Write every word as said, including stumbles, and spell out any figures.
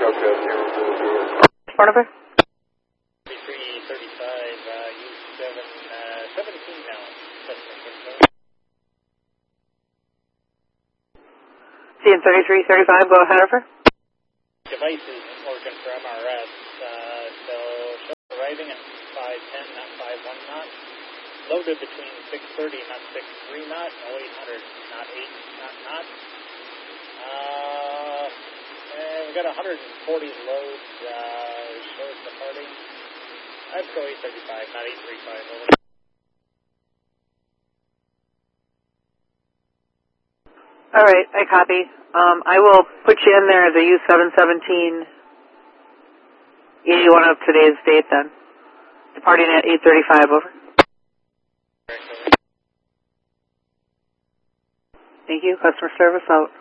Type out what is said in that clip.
Phone number? three thirty-five, uh, U seven, uh, seventeen now. C N thirty-three thirty-five, go ahead, over. Devices working for M R S, uh, so show arriving at five ten, not five one knot. Loaded between six thirty, not six three knot, oh eight hundred, not eight, not knot. Uh, and we got one hundred forty loads, uh, shows departing. Let's go eight thirty-five, not eight thirty-five, over. All right, I copy. Um, I will put you in there as a U seven seventeen eighty-one of today's date then. Departing at eight thirty-five, over. Thank you. Customer service out.